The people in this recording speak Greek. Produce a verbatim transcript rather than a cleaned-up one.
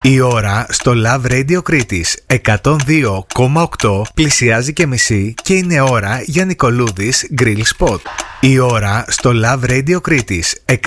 Η ώρα στο Love Radio Κρήτης εκατόν δύο κόμμα οκτώ πλησιάζει και μισή και είναι ώρα για Νικολούδης Grill Spot. Η ώρα στο Love Radio Κρήτης